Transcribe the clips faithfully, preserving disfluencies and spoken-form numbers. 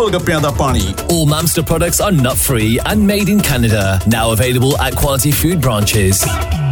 ਗੋਲ-ਗੱਪਿਆਂ ਦਾ ਪਾਣੀ. All Mamster products are nut-free and made in Canada. Now available at Quality Food branches.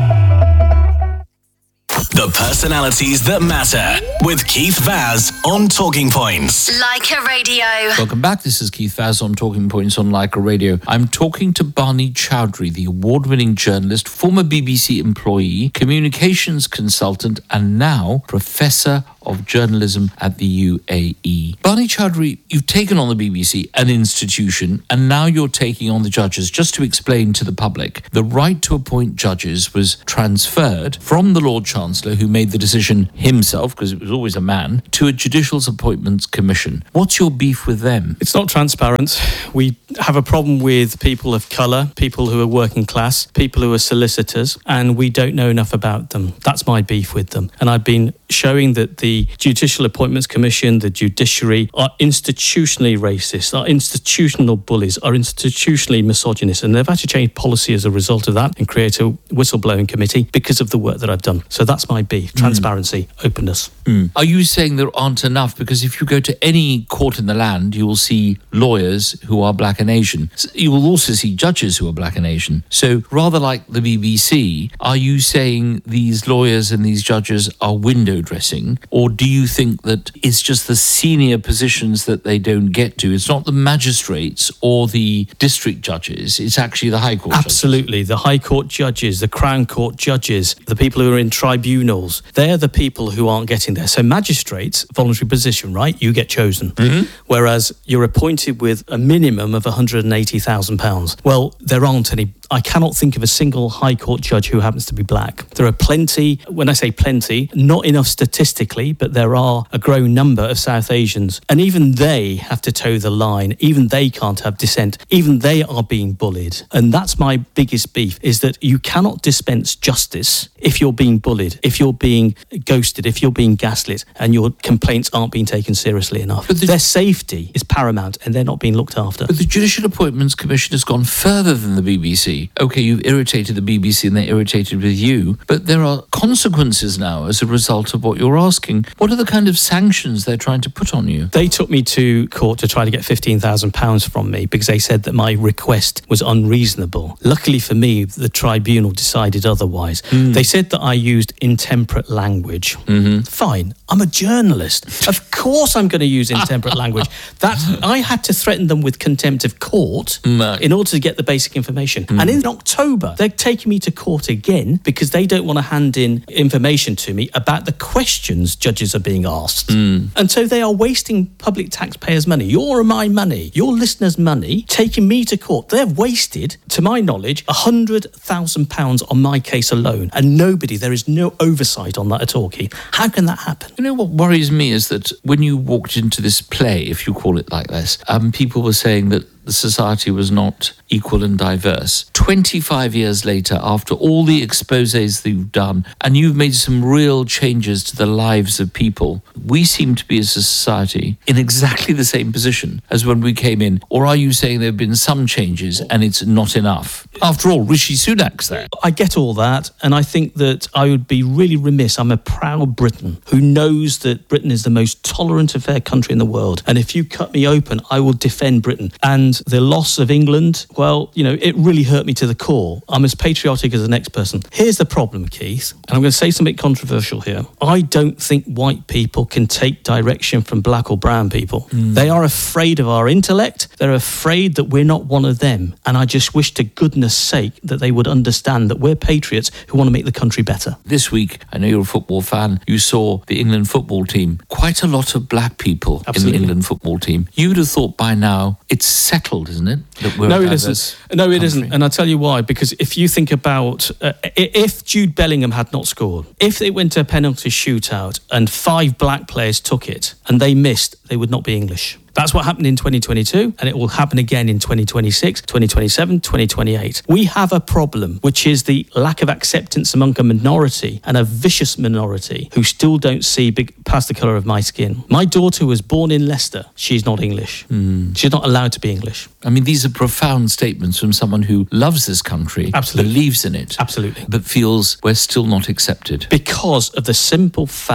The personalities that matter with Keith Vaz on Talking Points. Leica Radio. Welcome back. This is Keith Vaz on Talking Points on Leica Radio. I'm talking to Barney Chowdhury, the award-winning journalist, former B B C employee, communications consultant, and now Professor of Journalism at the U A E. Barney Chowdhury, you've taken on the B B C, an institution, and now you're taking on the judges. Just to explain to the public, the right to appoint judges was transferred from the Lord Chancellor, who made the decision himself, because it was always a man, to a Judicial Appointments Commission. What's your beef with them? It's not transparent. We have a problem with people of colour, people who are working class, people who are solicitors, and we don't know enough about them. That's my beef with them. And I've been showing that the Judicial Appointments Commission, the judiciary, are institutionally racist, are institutional bullies, are institutionally misogynist, and they've had to change policy as a result of that and create a whistleblowing committee because of the work that I've done. So that's my beef. Transparency, mm. openness. Mm. Are you saying there aren't enough? Because if you go to any court in the land, you will see lawyers who are black and Asian. You will also see judges who are black and Asian. So rather like the B B C, are you saying these lawyers and these judges are window dressing, or do you think that it's just the senior positions that they don't get to? It's not the magistrates or the district judges, it's actually the High Court Absolutely. judges. The High Court judges, the Crown Court judges, the people who are in tribunals, they're the people who aren't getting there. So magistrates, voluntary position, right? You get chosen. Mm-hmm. Whereas you're appointed with a minimum of one hundred eighty thousand pounds. Well, there aren't any. I cannot think of a single High Court judge who happens to be black. There are plenty, when I say plenty, not enough statistically, but there are a growing number of South Asians. And even they have to toe the line. Even they can't have dissent. Even they are being bullied. And that's my biggest beef, is that you cannot dispense justice if you're being bullied, if you're being ghosted, if you're being gaslit, and your complaints aren't being taken seriously enough. But the, Their safety is paramount, and they're not being looked after. But the Judicial Appointments Commission has gone further than the B B C. OK, you've irritated the B B C and they're irritated with you, but there are consequences now as a result of what you're asking. What are the kind of sanctions they're trying to put on you? They took me to court to try to get fifteen thousand pounds from me because they said that my request was unreasonable. Luckily for me, the tribunal decided otherwise. Mm. They said that I used intemperate language. Mm-hmm. Fine, I'm a journalist. Of course I'm going to use intemperate language. That I had to threaten them with contempt of court no. in order to get the basic information. Mm. And in October, they're taking me to court again because they don't want to hand in information to me about the questions judges are being asked. Mm. And so they are wasting public taxpayers' money, your and my money, your listeners' money, taking me to court. They've wasted, to my knowledge, one hundred thousand pounds on my case alone. And nobody, there is no oversight on that at all, Keith. How can that happen? You know what worries me is that when you walked into this play, if you call it like this, um, people were saying that the society was not equal and diverse. twenty-five years later, after all the exposés that you've done, and you've made some real changes to the lives of people, we seem to be as a society in exactly the same position as when we came in. Or are you saying there have been some changes and it's not enough? After all, Rishi Sunak's there. I get all that, and I think that I would be really remiss. I'm a proud Briton who knows that Britain is the most tolerant and fair country in the world. And if you cut me open, I will defend Britain. And the loss of England, well, you know, it really hurt me to the core. I'm as patriotic as the next person. Here's the problem, Keith, and I'm going to say something controversial here. I don't think white people can take direction from black or brown people. Mm. They are afraid of our intellect. They're afraid that we're not one of them. And I just wish to goodness sake that they would understand that we're patriots who want to make the country better. This week, I know you're a football fan, you saw the England football team. Quite a lot of black people Absolutely. in the England football team. You would have thought by now it's settled, isn't it? That we're no, it isn't. No, it country. isn't. And I'll tell you why. Because if you think about, uh, if Jude Bellingham had not scored, if it went to a penalty shootout and five black players took it and they missed, they would not be English. That's what happened in twenty twenty-two, and it will happen again in twenty twenty-six, twenty twenty-seven, twenty twenty-eight. We have a problem, which is the lack of acceptance among a minority, and a vicious minority, who still don't see big, past the colour of my skin. My daughter was born in Leicester. She's not English. Mm. She's not allowed to be English. I mean, these are profound statements from someone who loves this country, Absolutely. believes in it, Absolutely. but feels we're still not accepted. Because of the simple fact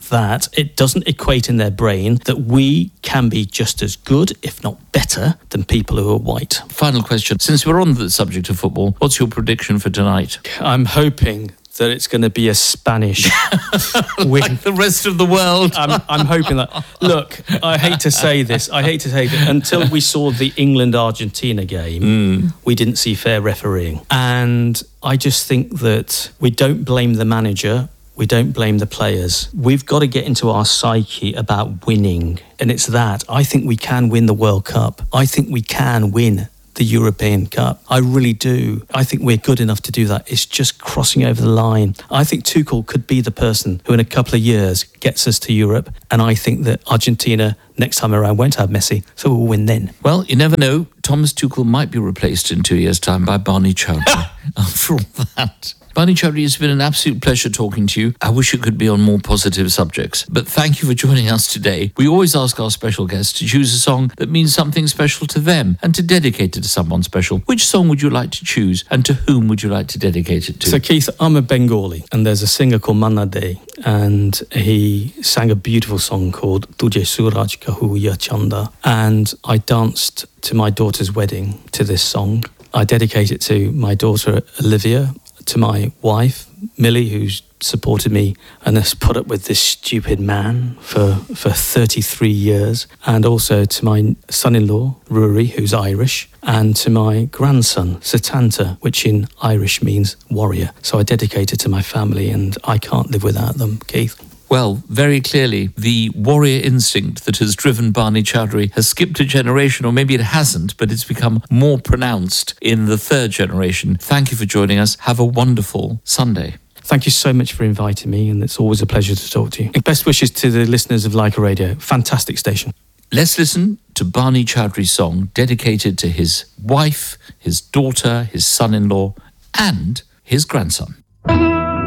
that it doesn't equate in their brain that we can be just as good, if not better, than people who are white. Final question. Since we're on the subject of football, what's your prediction for tonight? I'm hoping that it's going to be a Spanish win. Like the rest of the world. I'm, I'm hoping that. Look, I hate to say this. I hate to say it. Until we saw the England-Argentina game, mm. we didn't see fair refereeing. And I just think that we don't blame the manager. We don't blame the players. We've got to get into our psyche about winning. And it's that. I think we can win the World Cup. I think we can win the European Cup. I really do. I think we're good enough to do that. It's just crossing over the line. I think Tuchel could be the person who in a couple of years gets us to Europe, and I think that Argentina next time around won't have Messi, so we'll win then. Well, you never know. Thomas Tuchel might be replaced in two years' time by Barney Choudhury. After all that. Barney Choudhury, it's been an absolute pleasure talking to you. I wish it could be on more positive subjects. But thank you for joining us today. We always ask our special guests to choose a song that means something special to them and to dedicate it to someone special. Which song would you like to choose and to whom would you like to dedicate it to? So Keith, I'm a Bengali and there's a singer called Manna Dey and he sang a beautiful song called Tujhe Suraj Kahu Ya Chanda, and I danced to my daughter's wedding to this song. I dedicate it to my daughter Olivia, to my wife, Millie, who's supported me and has put up with this stupid man for, for thirty-three years, and also to my son-in-law, Rory, who's Irish, and to my grandson, Satanta, which in Irish means warrior. So I dedicate it to my family, and I can't live without them, Keith. Well, very clearly, the warrior instinct that has driven Barney Choudhury has skipped a generation, or maybe it hasn't, but it's become more pronounced in the third generation. Thank you for joining us. Have a wonderful Sunday. Thank you so much for inviting me, and it's always a pleasure to talk to you. Best wishes to the listeners of Leica Radio. Fantastic station. Let's listen to Barney Choudhury's song dedicated to his wife, his daughter, his son-in-law, and his grandson.